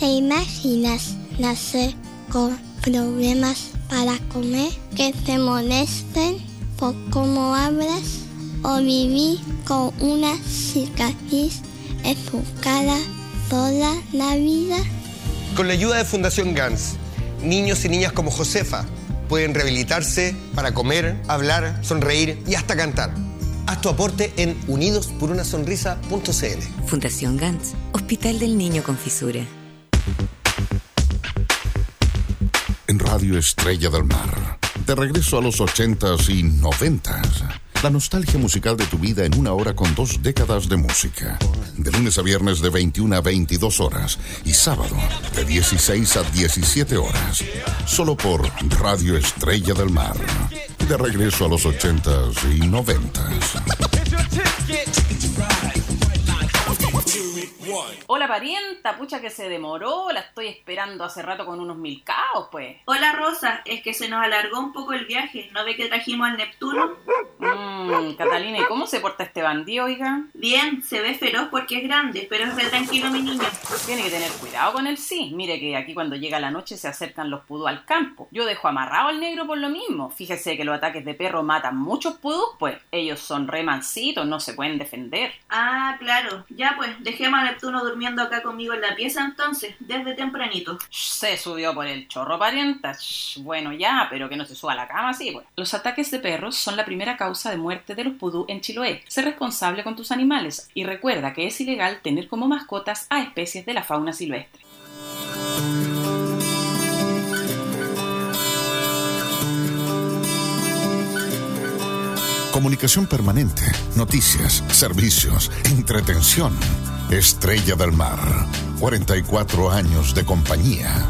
¿Te imaginas nacer con problemas para comer, que te molesten por cómo hablas, o vivir con una cicatriz en tu cara toda la vida? Con la ayuda de Fundación GANS, niños y niñas como Josefa pueden rehabilitarse para comer, hablar, sonreír y hasta cantar. Haz tu aporte en unidosporunasonrisa.cl. Fundación GANS, Hospital del Niño con Fisura. En Radio Estrella del Mar, de regreso a los 80s y 90s. La nostalgia musical de tu vida en una hora con 2 décadas de música. De lunes a viernes de 21 a 22 horas y sábado de 16 a 17 horas. Solo por Radio Estrella del Mar. De regreso a los 80s y 90s. Hola parienta, pucha que se demoró, la estoy esperando hace rato con unos milcaos, pues. Hola Rosa, es que se nos alargó un poco el viaje, ¿no ve que trajimos al Neptuno? Catalina, ¿y cómo se porta este bandido, oiga? Bien, se ve feroz porque es grande, pero es re tranquilo mi niño. Tiene que tener cuidado con él, sí. Mire que aquí cuando llega la noche se acercan los pudú al campo. Yo dejo amarrado al negro por lo mismo. Fíjese que los ataques de perro matan muchos pudú, pues. Ellos son re mansitos, no se pueden defender. Ah, claro. Ya pues, dejemos a Neptuno durmiendo acá conmigo en la pieza entonces, desde tempranito. Se subió por el chorro, parienta. Bueno, ya, pero que no se suba a la cama, sí, pues. Los ataques de perros son la primera causa de muerte de los pudú en Chiloé. Sé responsable con tus animales y recuerda que es ilegal tener como mascotas a especies de la fauna silvestre. Comunicación permanente, noticias, servicios, entretención. Estrella del Mar, 44 años de compañía.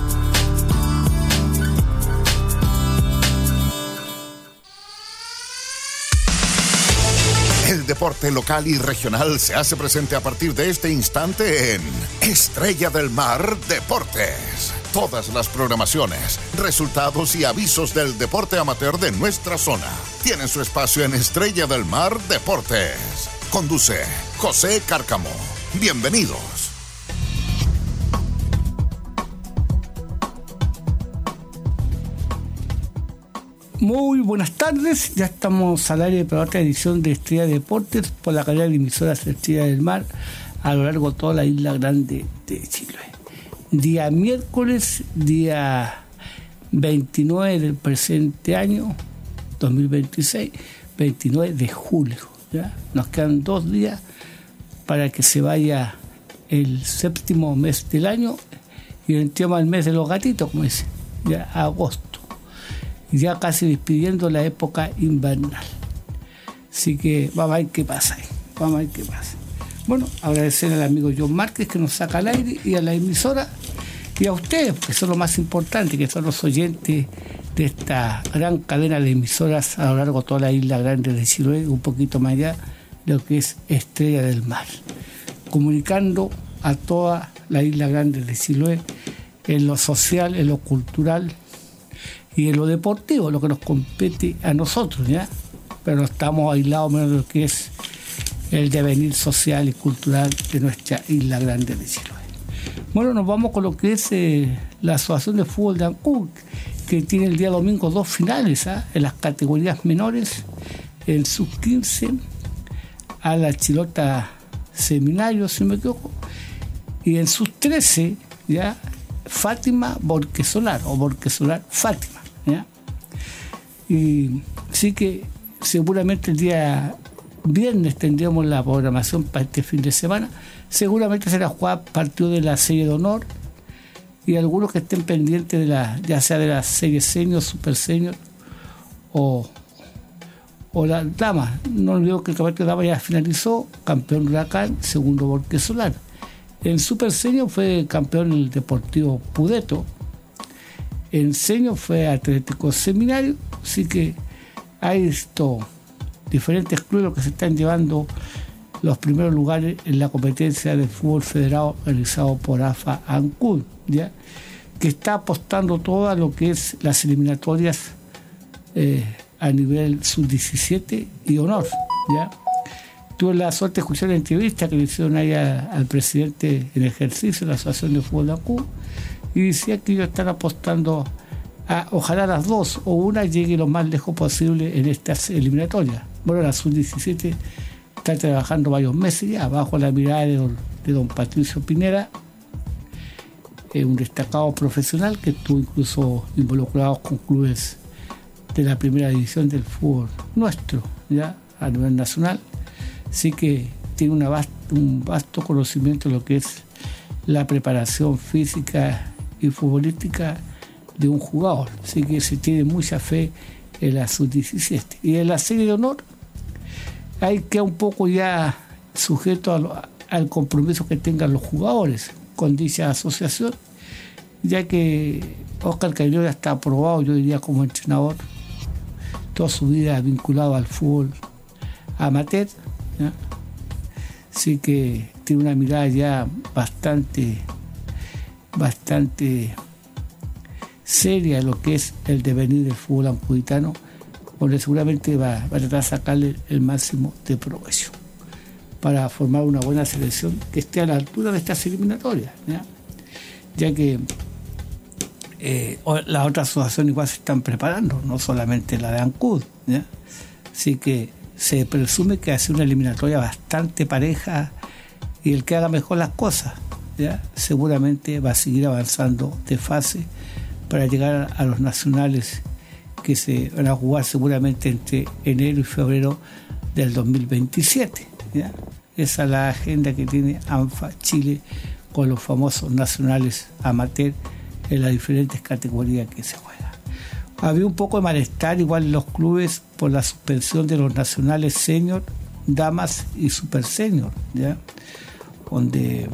El deporte local y regional se hace presente a partir de este instante en Estrella del Mar Deportes. Todas las programaciones, resultados y avisos del deporte amateur de nuestra zona tienen su espacio en Estrella del Mar Deportes. Conduce José Cárcamo. Bienvenidos. Muy buenas tardes, ya estamos al aire para otra edición de Estrella Deportes por la cadena de emisoras Estrella del Mar a lo largo de toda la isla grande de Chile. Día miércoles, día 29 del presente año, 2026, 29 de julio. ¿Ya? Nos quedan 2 días para que se vaya el 7º mes del año y entremos al mes de los gatitos, como dicen, ya agosto. Ya casi despidiendo la época invernal. Así que vamos a ver qué pasa ahí. Vamos a ver qué pasa. Bueno, agradecer al amigo John Márquez que nos saca al aire y a la emisora y a ustedes, que son lo más importante, que son los oyentes de esta gran cadena de emisoras a lo largo de toda la isla grande de Chiloé, un poquito más allá de lo que es Estrella del Mar. Comunicando a toda la isla grande de Chiloé en lo social, en lo cultural y en lo deportivo, lo que nos compete a nosotros, ¿ya? Pero no estamos aislados menos de lo que es el devenir social y cultural de nuestra isla grande de Chiloé. Bueno, nos vamos con lo que es la Asociación de Fútbol de Ancud, que tiene el día domingo 2 finales, en las categorías menores, en sub-15, a la Chilota Seminario, si no me equivoco, y en sub-13, ya, Fátima Borquesolar, o Borquesolar Fátima, ¿ya? Y sí que seguramente el día viernes tendremos la programación para este fin de semana. Seguramente será jugar partido de la serie de honor y algunos que estén pendientes de ya sea de la serie senior, super senior o la dama. No olvido que el campeonato de dama ya finalizó, campeón Huracán, segundo Borquesolar. En super senior fue campeón el Deportivo Pudeto. En senior fue Atlético Seminario. Así que hay diferentes clubes que se están llevando los primeros lugares en la competencia de fútbol federado realizado por AFA Ancud, ¿ya? Que está apostando todo a lo que es las eliminatorias a nivel sub-17 y honor, ¿ya? Tuve la suerte de escuchar la entrevista que le hicieron ahí al presidente en ejercicio de la Asociación de Fútbol de ACU, y decía que ellos están apostando a ojalá las dos o una llegue lo más lejos posible en estas eliminatorias. Bueno, la Sub-17 está trabajando varios meses ya bajo la mirada de don Patricio Pineda, un destacado profesional que estuvo incluso involucrado con clubes de la primera división del fútbol nuestro, ya a nivel nacional. Así que tiene un vasto conocimiento de lo que es la preparación física y futbolística de un jugador. Así que se tiene mucha fe en la Sub-17. Y en la serie de honor hay que un poco ya sujeto al compromiso que tengan los jugadores con dicha asociación, ya que Óscar Cailloa está aprobado, yo diría, como entrenador, toda su vida vinculado al fútbol amateur, ¿ya? Así que tiene una mirada ya bastante seria en lo que es el devenir del fútbol ampuditano, donde seguramente va a tratar de sacarle el máximo de provecho para formar una buena selección que esté a la altura de estas eliminatorias, ya que las otras asociaciones igual se están preparando, no solamente la de ANCUD, ¿ya? Así que se presume que hace una eliminatoria bastante pareja y el que haga mejor las cosas, ¿ya? Seguramente va a seguir avanzando de fase para llegar a los nacionales que se van a jugar seguramente entre enero y febrero del 2027, ¿ya? Esa es la agenda que tiene ANFA Chile con los famosos nacionales amateur en las diferentes categorías que se juegan. Había un poco de malestar igual en los clubes por la suspensión de los nacionales senior, damas y super senior, ¿ya? Donde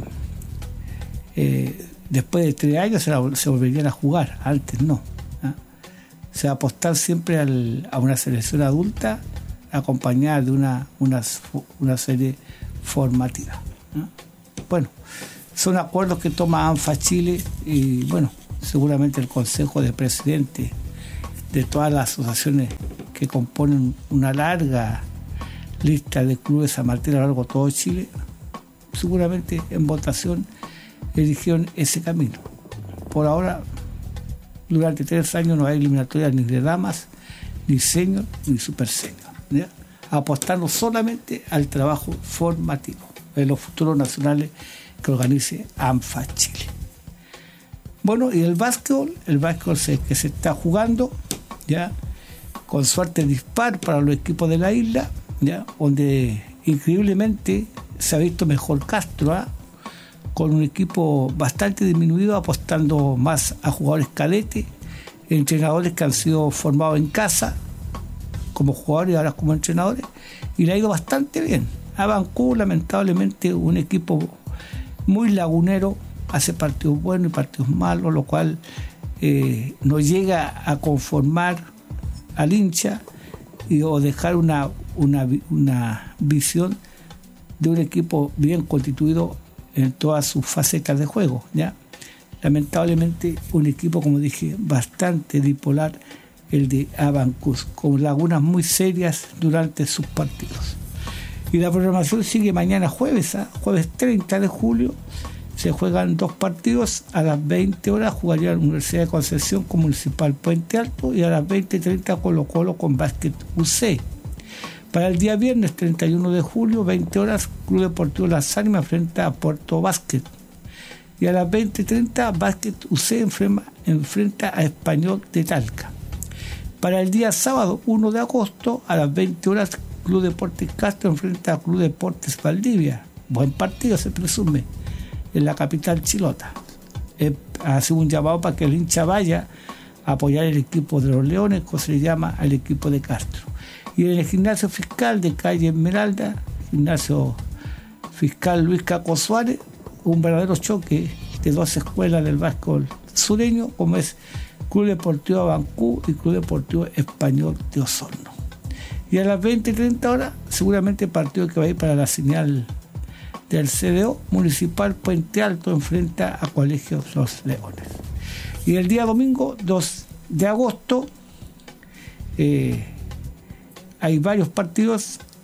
después de 3 años se volverían a jugar, antes no, ¿ya? Se va a apostar siempre a una selección adulta acompañada de una serie formativa, ¿ya? Bueno, son acuerdos que toma ANFA Chile y bueno, seguramente el Consejo de Presidentes de todas las asociaciones que componen una larga lista de clubes amateurs a lo largo de todo Chile, seguramente en votación eligieron ese camino. Por ahora, durante 3 años no hay eliminatorias ni de damas, ni senior, ni super senior, ¿ya? Apostando solamente al trabajo formativo en los futuros nacionales que organice ANFA Chile. Bueno, y el básquetbol que se está jugando, ya con suerte dispar para los equipos de la isla, ya donde increíblemente se ha visto mejor Castro, con un equipo bastante disminuido, apostando más a jugadores cadetes, entrenadores que han sido formados en casa como jugadores y ahora como entrenadores, y le ha ido bastante bien. Abancú, lamentablemente, un equipo muy lagunero, hace partidos buenos y partidos malos, lo cual no llega a conformar al hincha o dejar una visión de un equipo bien constituido en todas sus facetas de juego, ¿ya? Lamentablemente un equipo, como dije, bastante bipolar, el de Abancús, con lagunas muy serias durante sus partidos. Y la programación sigue mañana jueves 30 de julio. Se juegan 2 partidos. A las 20 horas jugaría la Universidad de Concepción con Municipal Puente Alto, y a las 20:30 Colo-Colo con Básquet UC. Para el día viernes 31 de julio, 20 horas, Club Deportivo Las Ánimas enfrenta a Puerto Básquet. Y a las 20:30 Básquet UC enfrenta a Español de Talca. Para el día sábado 1 de agosto, a las 20 horas, Club Deportes Castro enfrenta a Club Deportes Valdivia. Buen partido, se presume, en la capital chilota. Hace un llamado para que el hincha vaya a apoyar el equipo de los Leones, como se le llama al equipo de Castro. Y en el gimnasio fiscal de calle Esmeralda, gimnasio fiscal Luis Caco Suárez, un verdadero choque de 2 escuelas del básquetbol sureño, como es Club Deportivo Abancú y Club Deportivo Español de Osorno. Y a las 20:30 horas, seguramente partido que va a ir para la señal del CDO, Municipal Puente Alto enfrenta a Colegio Los Leones. Y el día domingo 2 de agosto hay varios partidos.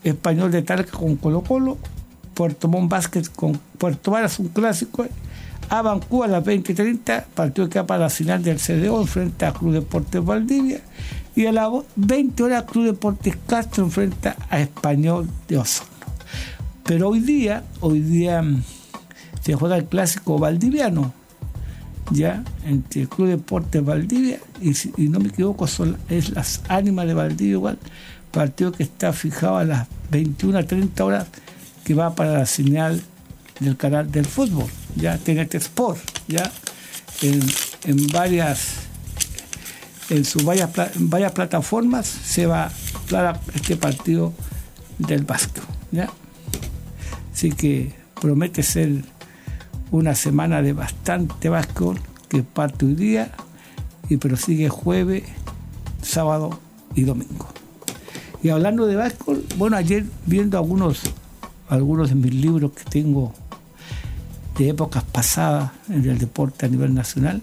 Español de Talca con Colo-Colo, Puerto Montt Básquet con Puerto Varas, un clásico. Abancú a las 20:30, partido que va para la final del CDO, enfrenta a Club Deportes Valdivia. Y a las 20 horas Club Deportes Castro enfrenta a Español de Osorno. Pero hoy día se juega el clásico valdiviano, ya, entre el Club Deportes Valdivia y no me equivoco, es las Ánimas de Valdivia igual, partido que está fijado a las 21:30 horas, que va para la señal del canal del fútbol, ya, TNT Sport, ya, en varias plataformas se va a dar este partido del básquet, ya. Así que promete ser una semana de bastante básquetbol, que parte hoy día y prosigue jueves, sábado y domingo. Y hablando de básquetbol, bueno, ayer viendo algunos de mis libros que tengo de épocas pasadas en el deporte a nivel nacional,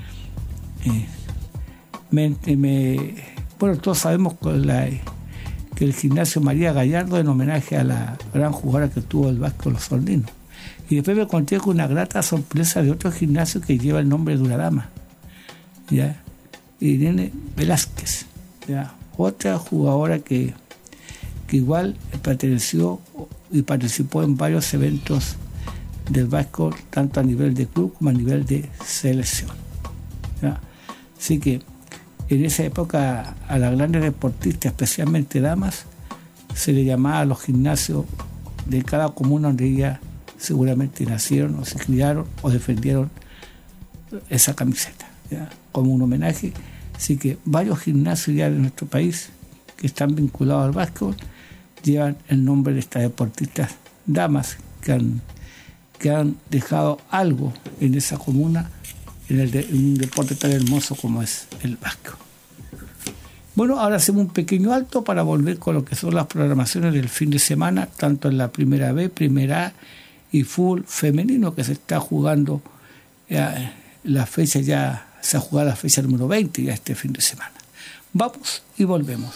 bueno, todos sabemos que el Gimnasio María Gallardo, en homenaje a la gran jugadora que tuvo el básquetbol osornino. Y después me encontré con una grata sorpresa de otro gimnasio que lleva el nombre de una dama, ¿ya? Irene Velázquez, ¿ya? Otra jugadora que igual perteneció y participó en varios eventos del básquetbol, tanto a nivel de club como a nivel de selección, ¿ya? Así que en esa época a las grandes deportistas, especialmente damas, se le llamaba a los gimnasios de cada comuna donde ellas seguramente nacieron o se criaron o defendieron esa camiseta, ¿ya? Como un homenaje. Así que varios gimnasios ya de nuestro país que están vinculados al básquetbol llevan el nombre de estas deportistas damas que han dejado algo en esa comuna, en un deporte tan hermoso como es el básquetbol. Bueno, ahora hacemos un pequeño alto para volver con lo que son las programaciones del fin de semana, tanto en la Primera B, Primera A y fútbol femenino, que se está jugando la fecha, ya se ha jugado la fecha número 20 ya este fin de semana. Vamos y volvemos.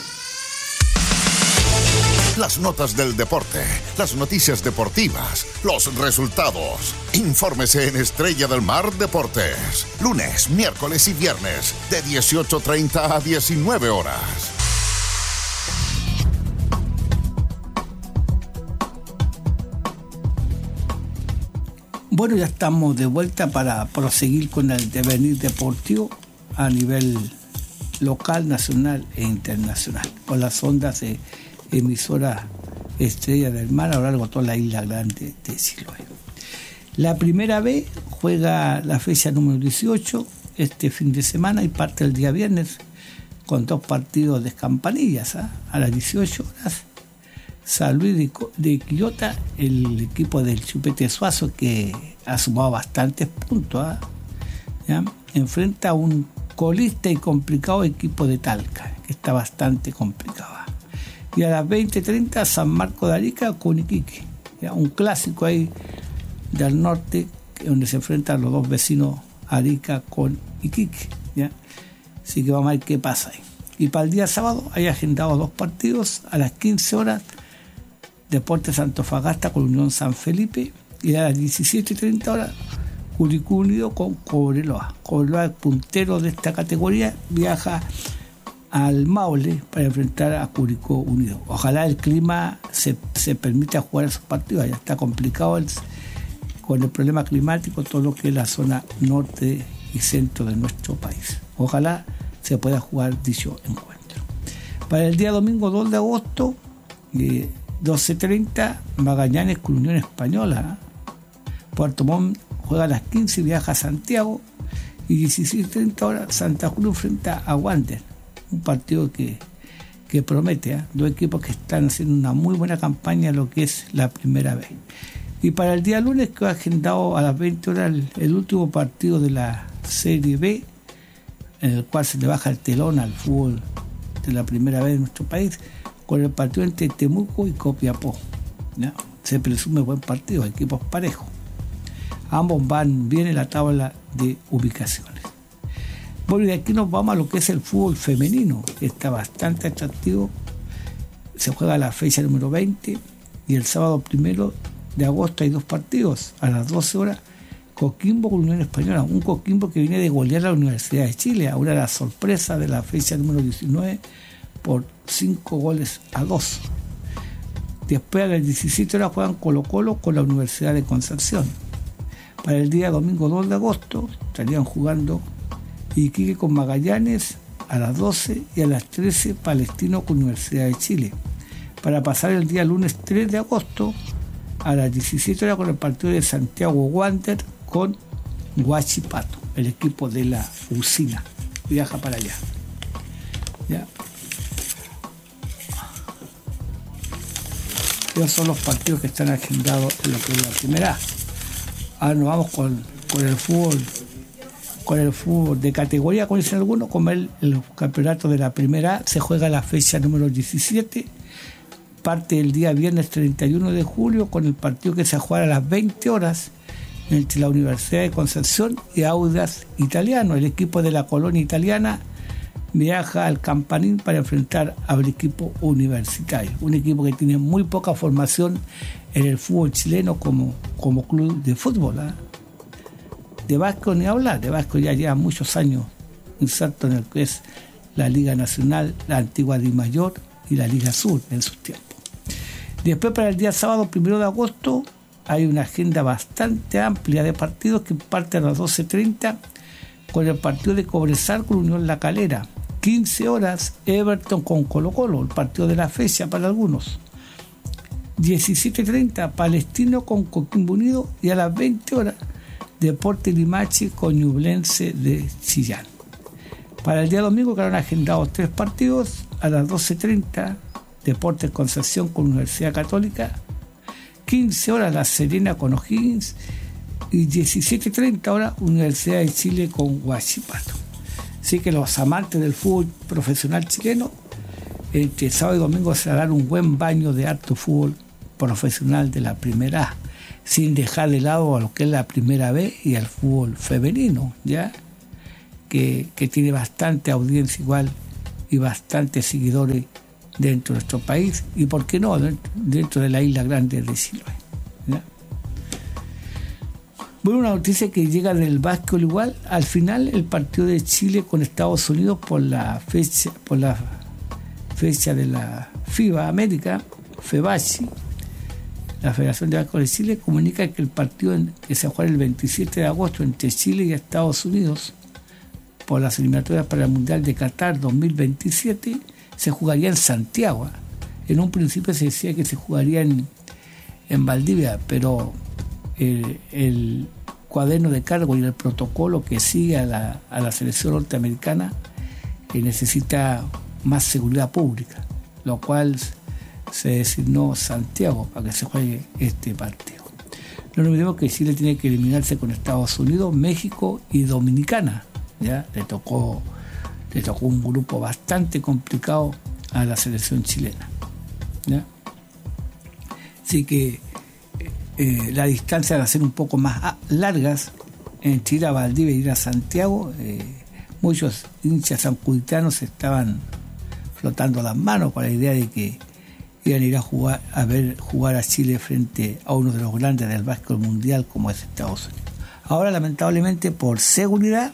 Las notas del deporte, las noticias deportivas, los resultados. Infórmese en Estrella del Mar Deportes. Lunes, miércoles y viernes, de 18:30 a 19 horas. Bueno, ya estamos de vuelta para proseguir con el devenir deportivo a nivel local, nacional e internacional, con las ondas de emisora Estrella del Mar a lo largo de toda la isla grande de Chiloé. La Primera B juega la fecha número 18 este fin de semana y parte el día viernes con 2 partidos de campanillas. A las 18 horas, San Luis de Quillota, el equipo del Chupete Suazo, que ha sumado bastantes puntos, ¿ya? Enfrenta a un colista y complicado equipo de Talca, que está bastante complicado. Y a las 20:30 San Marco de Arica con Iquique, ¿ya? Un clásico ahí del norte, donde se enfrentan los dos vecinos Arica con Iquique, ¿ya? Así que vamos a ver qué pasa ahí. Y para el día sábado hay agendados 2 partidos a las 15 horas, Deportes Antofagasta con Unión San Felipe, y a las 17:30 horas Curicó Unido con Cobreloa. Cobreloa, el puntero de esta categoría, viaja al Maule para enfrentar a Curicó Unido. Ojalá el clima se permita jugar esos partidos. Ya está complicado con el problema climático todo lo que es la zona norte y centro de nuestro país. Ojalá se pueda jugar dicho encuentro. Para el día domingo 2 de agosto, 12:30, Magallanes con Unión Española. Puerto Montt juega a las 15 y viaja a Santiago. Y 16:30 horas, Santa Cruz enfrenta a Wander. Un partido que promete, 2 equipos que están haciendo una muy buena campaña en lo que es la Primera vez. Y para el día lunes, que ha agendado a las 20 horas el último partido de la Serie B, en el cual se le baja el telón al fútbol de la Primera vez en nuestro país, con el partido entre Temuco y Copiapó, ¿ya? Se presume buen partido, equipos parejos. Ambos van bien en la tabla de ubicaciones. Bueno, y de aquí nos vamos a lo que es el fútbol femenino, que está bastante atractivo se juega la fecha número 20 y el sábado 1 de agosto hay 2 partidos a las 12 horas. Coquimbo con Unión Española, un Coquimbo que viene de golear a la Universidad de Chile, ahora de la sorpresa de la fecha número 19 por 5-2. Después a las 17 horas juegan Colo-Colo con la Universidad de Concepción. Para el día domingo 2 de agosto estarían jugando Iquique con Magallanes a las 12 y a las 13 Palestino con Universidad de Chile. Para pasar el día lunes 3 de agosto a las 17 horas con el partido de Santiago Wander con Huachipato, el equipo de la usina. Viaja para allá. ¿Ya? Esos son los partidos que están agendados en lo que es la primera A. Ahora nos vamos con el fútbol de categoría, como dicen algunos, como el campeonato de la primera A. Se juega la fecha número 17, parte el día viernes 31 de julio con el partido que se jugará a las 20 horas entre la Universidad de Concepción y Audax Italiano. El equipo de la colonia italiana viaja al Campanín para enfrentar al equipo universitario, un equipo que tiene muy poca formación en el fútbol chileno como club de fútbol. De Vasco ni hablar, de Vasco ya lleva muchos años inserto en el que es la Liga Nacional, la antigua DIMAYOR y la Liga Sur en sus tiempos. Después, para el día sábado 1 de agosto, hay una agenda bastante amplia de partidos que parte a las 12:30 con el partido de Cobresal con Unión La Calera. 15 horas, Everton con Colo-Colo, el partido de la fecha para algunos. 17:30, Palestino con Coquimbo Unido, y a las 20 horas, Deportes Limache con Ñublense de Chillán. Para el día domingo quedaron agendados 3 partidos. A las 12:30, Deportes Concepción con Universidad Católica. 15 horas, La Serena con O'Higgins. Y 17:30 horas, Universidad de Chile con Huachipato. Así que los amantes del fútbol profesional chileno, entre sábado y domingo se darán un buen baño de harto fútbol profesional de la primera A, sin dejar de lado a lo que es la primera B y al fútbol femenino, ¿ya? Que tiene bastante audiencia igual y bastantes seguidores dentro de nuestro país y, por qué no, dentro de la isla grande de Chiloé, ¿ya? Bueno, una noticia que llega del básquetbol igual. Al final, el partido de Chile con Estados Unidos por la fecha de la FIBA América, FEBACHI, la Federación de Básquetbol de Chile, comunica que el partido que se juega el 27 de agosto entre Chile y Estados Unidos por las eliminatorias para el Mundial de Qatar 2027 se jugaría en Santiago. En un principio se decía que se jugaría en Valdivia, pero el cuaderno de cargo y el protocolo que sigue a la selección norteamericana necesita más seguridad pública, lo cual se designó Santiago para que se juegue este partido. No nos olvidemos que Chile tiene que eliminarse con Estados Unidos, México y Dominicana. ¿Ya? Le tocó un grupo bastante complicado a la selección chilena, ¿ya? Así que la distancia va a ser un poco más largas entre ir a Valdivia y ir a Santiago. Muchos hinchas sanjuitanos estaban flotando las manos con la idea de que iban a ir a ver jugar a Chile frente a uno de los grandes del básquetbol mundial como es Estados Unidos. Ahora, lamentablemente, por seguridad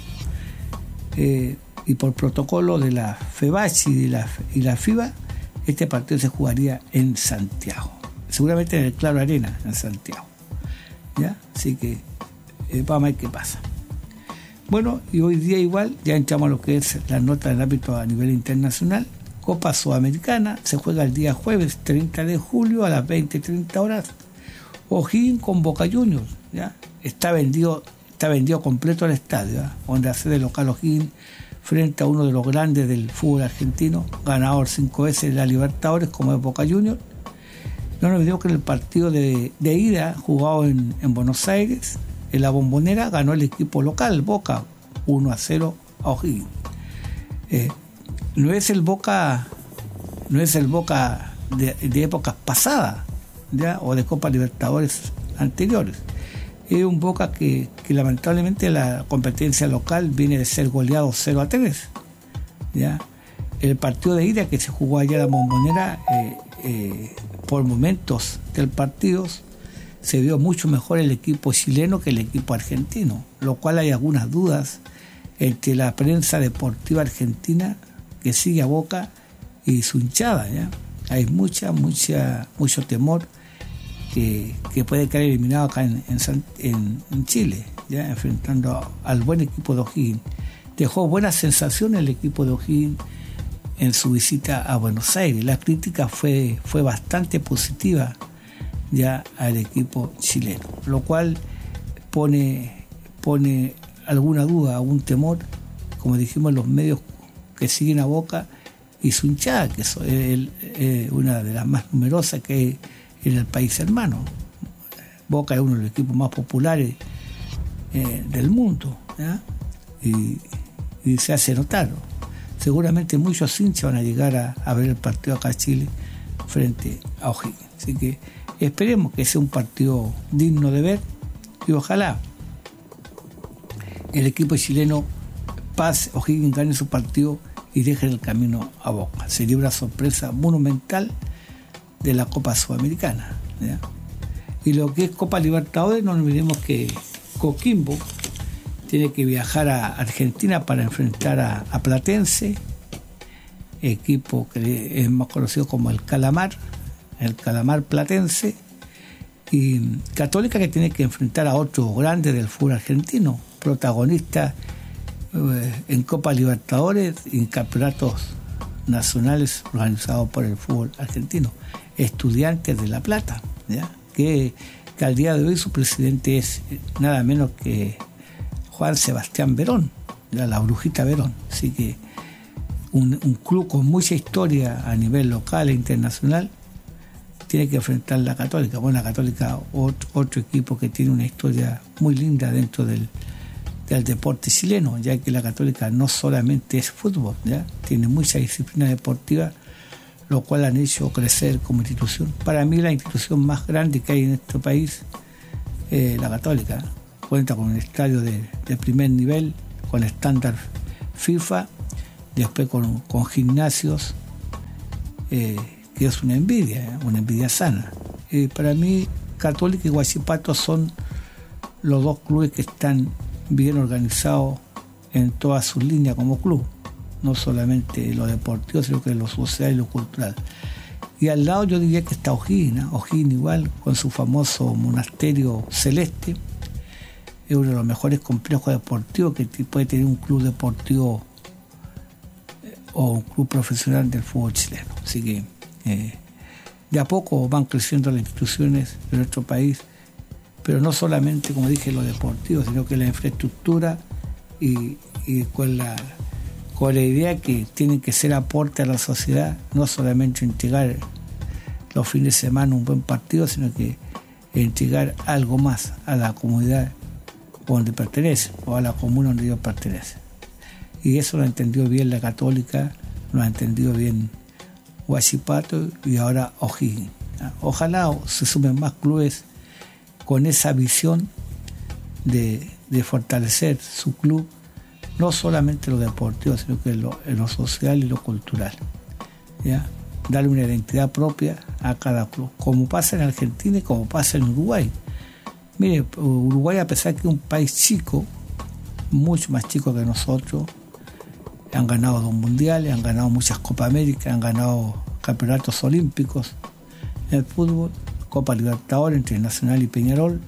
y por protocolo de la FEBACHI y la FIBA, este partido se jugaría en Santiago, seguramente en el Claro Arena en Santiago, ¿ya? Así que vamos a ver qué pasa. Bueno, y hoy día igual ya entramos a lo que es la nota del ámbito a nivel internacional. Copa Sudamericana se juega el día jueves 30 de julio a las 20:30 horas. O'Higgins con Boca Juniors, ¿ya? Está vendido completo el estadio, ¿eh? Donde hace de local O'Higgins frente a uno de los grandes del fútbol argentino, ganador 5 veces de la Libertadores como es Boca Juniors. No nos olvidemos que en el partido de ida jugado en Buenos Aires, en la Bombonera, ganó el equipo local, Boca, 1-0 a O'Higgins. No es el Boca de épocas pasadas, ¿ya? O de Copa Libertadores anteriores. Es un Boca que lamentablemente la competencia local viene de ser goleado 0-3, ¿ya? el partido de ida que se jugó allá en la Bombonera, por momentos del partido se vio mucho mejor el equipo chileno que el equipo argentino, lo cual hay algunas dudas entre la prensa deportiva argentina que sigue a Boca y su hinchada, ¿ya? Hay mucho temor que puede quedar eliminado acá en Chile, ¿ya? Enfrentando al buen equipo de O'Higgins. Dejó buenas sensaciones el equipo de O'Higgins en su visita a Buenos Aires. La crítica fue bastante positiva ya al equipo chileno, lo cual pone alguna duda, algún temor, como dijimos, los medios que siguen a Boca y su hinchada, que es una de las más numerosas que hay en el país hermano. Boca es uno de los equipos más populares del mundo, ¿ya? Y se hace notar. Seguramente muchos hinchas van a llegar a ver el partido acá en Chile frente a O'Higgins. Así que esperemos que sea un partido digno de ver y ojalá el equipo chileno pase, O'Higgins gane su partido y deje el camino a Boca. Sería una sorpresa monumental de la Copa Sudamericana, ¿ya? Y lo que es Copa Libertadores, no olvidemos que Coquimbo tiene que viajar a Argentina para enfrentar a Platense, equipo que es más conocido como el Calamar Platense, y Católica, que tiene que enfrentar a otro grande del fútbol argentino, protagonista en Copa Libertadores y en campeonatos nacionales organizados por el fútbol argentino, Estudiantes de La Plata, ¿ya? Que al día de hoy su presidente es nada menos que Juan Sebastián Verón, la Brujita Verón. Así que un club con mucha historia a nivel local e internacional tiene que enfrentar la Católica. Bueno, la Católica, otro equipo que tiene una historia muy linda dentro del deporte chileno, ya que la Católica no solamente es fútbol, ¿ya? Tiene mucha disciplina deportiva, lo cual han hecho crecer como institución. Para mí la institución más grande que hay en este país es la Católica. Cuenta con un estadio de primer nivel, con estándar FIFA, después con gimnasios, que es una envidia sana. Para mí Católica y Huachipato son los dos clubes que están bien organizados en todas sus líneas como club, no solamente lo deportivo, sino que lo social y lo cultural. Y al lado yo diría que está O'Higgins, O'Higgins igual, con su famoso monasterio celeste, es uno de los mejores complejos deportivos que puede tener un club deportivo o un club profesional del fútbol chileno. Así que de a poco van creciendo las instituciones de nuestro país, pero no solamente, como dije, lo deportivo, sino que la infraestructura y con la idea que tienen que ser aporte a la sociedad, no solamente entregar los fines de semana un buen partido, sino que entregar algo más a la comunidad donde pertenece, o a la comuna donde ellos pertenecen. Y eso lo ha entendido bien la Católica, lo ha entendido bien Huachipato y ahora O'Higgins. Ojalá se sumen más clubes con esa visión de fortalecer su club, no solamente lo deportivo, sino que lo social y lo cultural, ¿ya? Darle una identidad propia a cada club, como pasa en Argentina y como pasa en Uruguay. Mire, Uruguay, a pesar que es un país chico, mucho más chico que nosotros, han ganado 2 mundiales, han ganado muchas Copas América, han ganado campeonatos olímpicos en el fútbol, Copa Libertadores entre Nacional y Peñarol,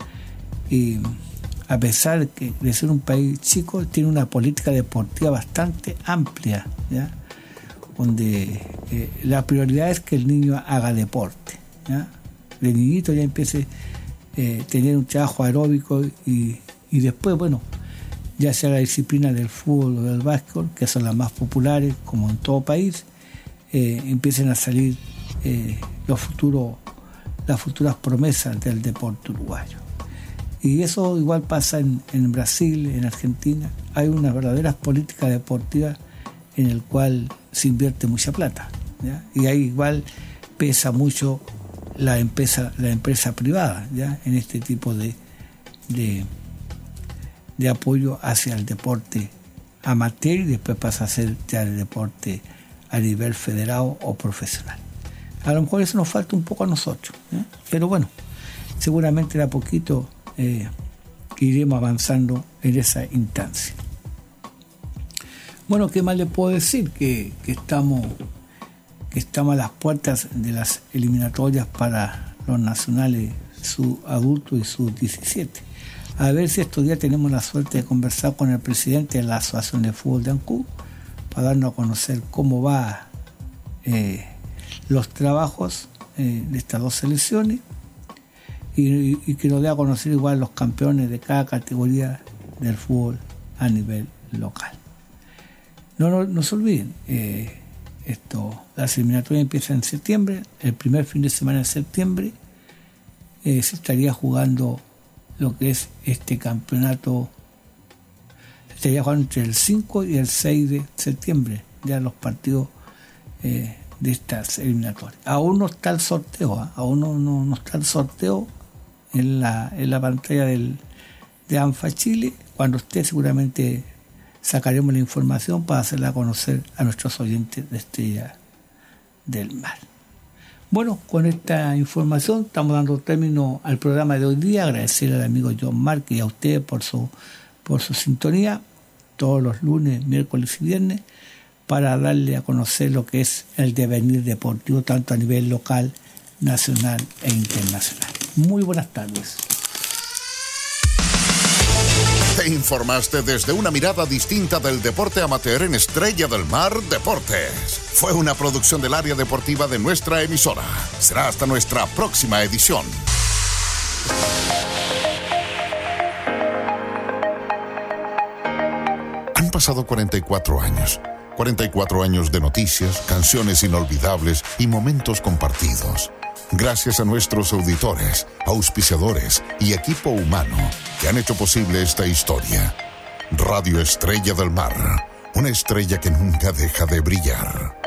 y a pesar de ser un país chico, tiene una política deportiva bastante amplia, ¿ya? Donde la prioridad es que el niño haga deporte, ¿ya? De niñito ya empiece a tener un trabajo aeróbico y después, bueno, ya sea la disciplina del fútbol o del básquetbol, que son las más populares, como en todo país, empiecen a salir las futuras promesas del deporte uruguayo. Y eso igual pasa en Brasil, en Argentina. Hay unas verdaderas políticas deportivas en el cual se invierte mucha plata, ¿ya? Y ahí igual pesa mucho la empresa privada, ¿ya? En este tipo de apoyo hacia el deporte amateur, y después pasa a ser ya el deporte a nivel federado o profesional. A lo mejor eso nos falta un poco a nosotros, pero bueno, seguramente de a poquito iremos avanzando en esa instancia. Bueno, ¿qué más le puedo decir? Que estamos a las puertas de las eliminatorias para los nacionales sub-adultos y sub-17. A ver si estos días tenemos la suerte de conversar con el presidente de la Asociación de Fútbol de Ancud para darnos a conocer cómo va los trabajos de estas dos selecciones y que nos dé a conocer igual los campeones de cada categoría del fútbol a nivel local. No se olviden, las eliminatorias empiezan en septiembre, el primer fin de semana de septiembre se estaría jugando lo que es este campeonato, se estaría jugando entre el 5 y el 6 de septiembre, ya los partidos de estas eliminatorias. Aún no está el sorteo, no está el sorteo en la pantalla de ANFA Chile. Cuando esté seguramente sacaremos la información para hacerla conocer a nuestros oyentes de Estrella del Mar. Bueno, con esta información estamos dando término al programa de hoy día. Agradecer al amigo John Márquez y a usted por su sintonía todos los lunes, miércoles y viernes para darle a conocer lo que es el devenir deportivo tanto a nivel local, nacional e internacional. Muy buenas tardes. Te informaste desde una mirada distinta del deporte amateur en Estrella del Mar Deportes. Fue una producción del área deportiva de nuestra emisora. Será hasta nuestra próxima edición. Han pasado 44 años. 44 años de noticias, canciones inolvidables y momentos compartidos. Gracias a nuestros auditores, auspiciadores y equipo humano que han hecho posible esta historia. Radio Estrella del Mar, una estrella que nunca deja de brillar.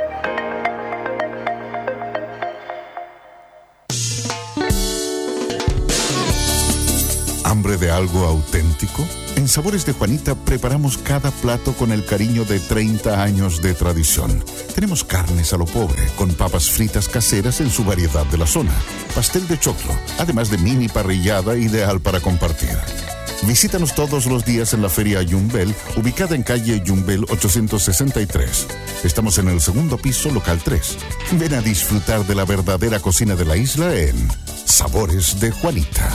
¿Hambre de algo auténtico? En Sabores de Juanita preparamos cada plato con el cariño de 30 años de tradición. Tenemos carnes a lo pobre, con papas fritas caseras en su variedad de la zona, pastel de choclo, además de mini parrillada ideal para compartir. Visítanos todos los días en la Feria Yumbel, ubicada en calle Yumbel 863. Estamos en el segundo piso, local 3. Ven a disfrutar de la verdadera cocina de la isla en Sabores de Juanita.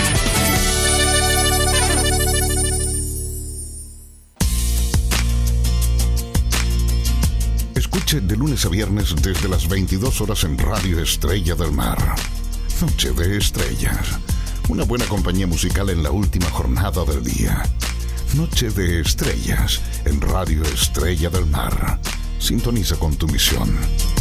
Escuche de lunes a viernes desde las 22 horas en Radio Estrella del Mar. Noche de Estrellas. Una buena compañía musical en la última jornada del día. Noche de Estrellas en Radio Estrella del Mar. Sintoniza con tu misión.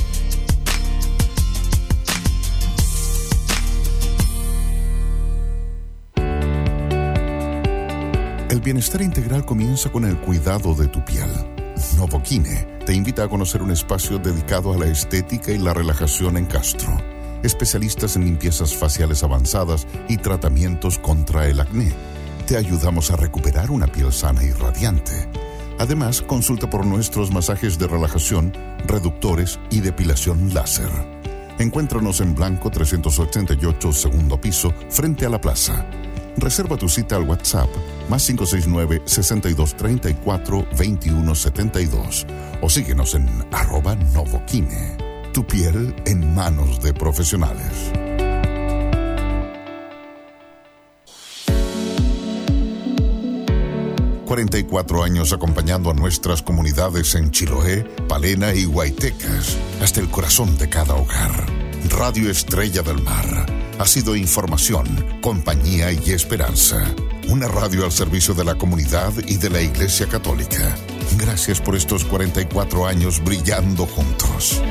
El bienestar integral comienza con el cuidado de tu piel. Novoquine te invita a conocer un espacio dedicado a la estética y la relajación en Castro. Especialistas en limpiezas faciales avanzadas y tratamientos contra el acné. Te ayudamos a recuperar una piel sana y radiante. Además, consulta por nuestros masajes de relajación, reductores y depilación láser. Encuéntranos en Blanco 388, segundo piso, frente a la plaza. Reserva tu cita al WhatsApp +5234-2172 o síguenos en @Novoquine. Tu piel en manos de profesionales. ...44 años acompañando a nuestras comunidades en Chiloé, Palena y Huaytecas... hasta el corazón de cada hogar. Radio Estrella del Mar... ha sido información, compañía y esperanza. Una radio al servicio de la comunidad y de la Iglesia Católica. Gracias por estos 44 años brillando juntos.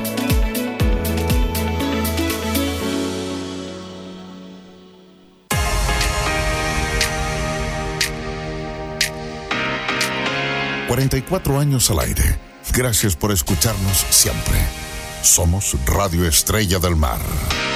...44 años al aire. Gracias por escucharnos siempre. Somos Radio Estrella del Mar.